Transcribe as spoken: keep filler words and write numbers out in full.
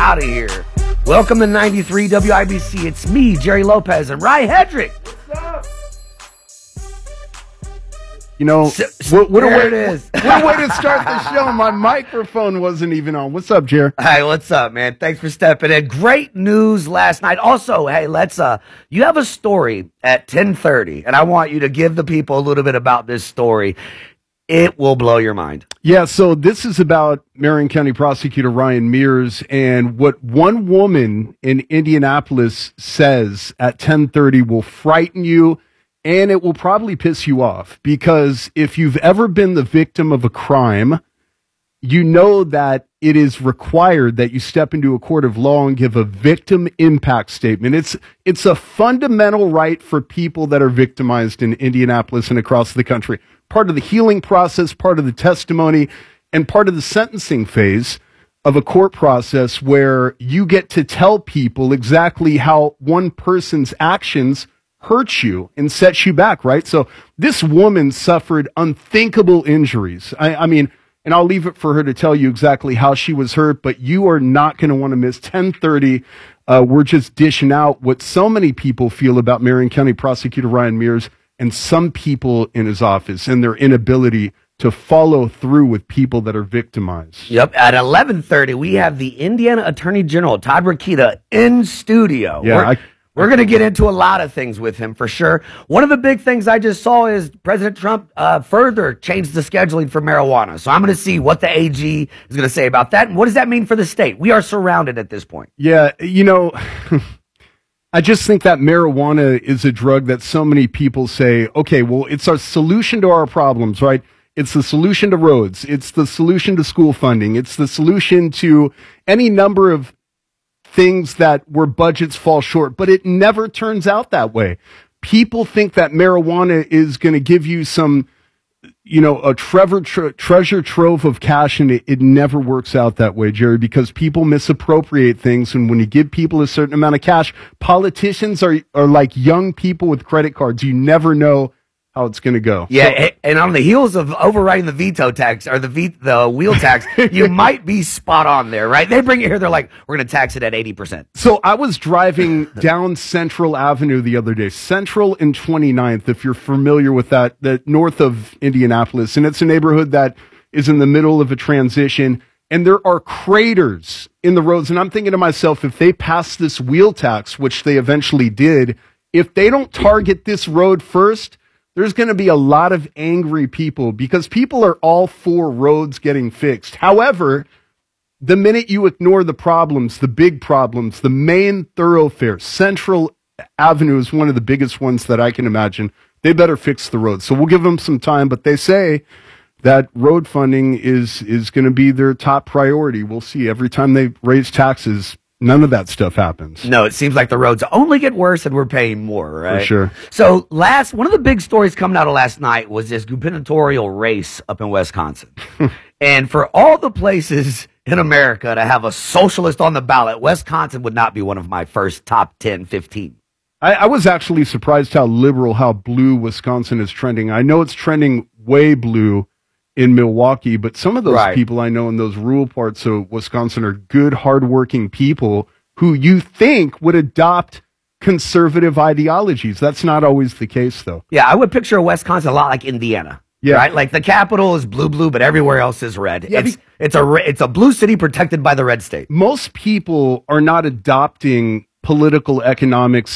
out of here. Welcome to ninety-three W I B C. It's me, Jerry Lopez, and Rye Hedrick. What's up? You know, so, so what, what, a way, it is. what a way to start the show. My microphone wasn't even on. What's up, Jer? Hey, what's up, man? Thanks for stepping in. Great news last night. Also, hey, let's, uh, you have a story at ten thirty, and I want you to give the people a little bit about this story. It will blow your mind. Yeah, so this is about Marion County Prosecutor Ryan Mears and what one woman in Indianapolis says at ten thirty will frighten you. And it will probably piss you off, because if you've ever been the victim of a crime, you know that it is required that you step into a court of law and give a victim impact statement. It's it's a fundamental right for people that are victimized in Indianapolis and across the country. Part of the healing process, part of the testimony, and part of the sentencing phase of a court process where you get to tell people exactly how one person's actions hurt you and set you back, right? So this woman suffered unthinkable injuries. I, I mean, and I'll leave it for her to tell you exactly how she was hurt, but you are not going to want to miss ten thirty. Uh, we're just dishing out what so many people feel about Marion County Prosecutor Ryan Mears and some people in his office and their inability to follow through with people that are victimized. Yep. At eleven thirty, we have the Indiana Attorney General, Todd Rokita, in studio. Yeah, We're- I... We're going to get into a lot of things with him for sure. One of the big things I just saw is President Trump uh, further changed the scheduling for marijuana. So I'm going to see what the A G is going to say about that. And what does that mean for the state? We are surrounded at this point. Yeah, you know, I just think that marijuana is a drug that so many people say, okay, well, it's our solution to our problems, right? It's the solution to roads. It's the solution to school funding. It's the solution to any number of things that where budgets fall short, but it never turns out that way. People think that marijuana is going to give you some, you know, a Trevor tre- treasure trove of cash, and it, it never works out that way, Jerry, because people misappropriate things. And when you give people a certain amount of cash, politicians are, are like young people with credit cards. You never know how it's going to go. Yeah, so, and on the heels of overriding the veto tax or the ve- the wheel tax, you might be spot on there, right? They bring it here, they're like, we're going to tax it at eighty percent. So I was driving down Central Avenue the other day, Central and twenty-ninth, if you're familiar with that, that north of Indianapolis, and it's a neighborhood that is in the middle of a transition, and there are craters in the roads, and I'm thinking to myself, if they pass this wheel tax, which they eventually did, if they don't target this road first, there's going to be a lot of angry people, because people are all for roads getting fixed. However, the minute you ignore the problems, the big problems, the main thoroughfare, Central Avenue is one of the biggest ones that I can imagine. They better fix the roads. So we'll give them some time, but they say that road funding is, is going to be their top priority. We'll see. Every time they raise taxes, none of that stuff happens. No, it seems like the roads only get worse and we're paying more, right? For sure. So last, one of the big stories coming out of last night was this gubernatorial race up in Wisconsin. And for all the places in America to have a socialist on the ballot, Wisconsin would not be one of my first top ten, fifteen. I, I was actually surprised how liberal, how blue Wisconsin is trending. I know it's trending way blue in Milwaukee, but some of those right. people I know in those rural parts of Wisconsin are good, hardworking people who you think would adopt conservative ideologies. That's not always the case, though. Yeah, I would picture Wisconsin a lot like Indiana. Yeah. Right? Like the capital is blue, blue, but everywhere else is red. Yeah, it's, be- it's, a, it's a blue city protected by the red state. Most people are not adopting political economics